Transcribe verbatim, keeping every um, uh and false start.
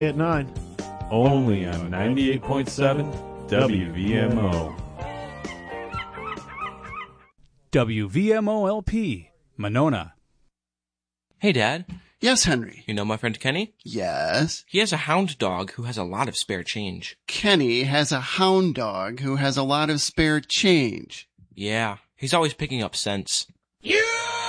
At nine. Only on ninety-eight point seven W V M O. W V M O L P, Monona. Hey, Dad. Yes, Henry. You know my friend Kenny? Yes. He has a hound dog who has a lot of spare change. Kenny has a hound dog who has a lot of spare change. Yeah, he's always picking up cents. You